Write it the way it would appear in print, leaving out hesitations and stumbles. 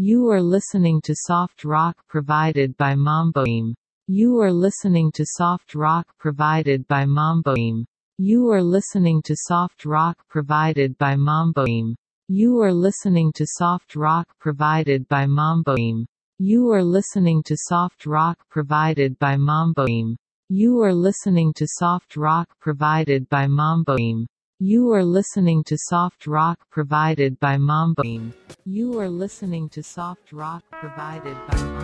You are listening to soft rock provided by Mamboim. You are listening to soft rock provided by Mamboim. You are listening to soft rock provided by Mamboim. You are listening to soft rock provided by Mamboim. You are listening to soft rock provided by Mamboim. You are listening to soft rock provided by Mamboim. You are listening to soft rock provided by Mamboim. You are listening to soft rock provided by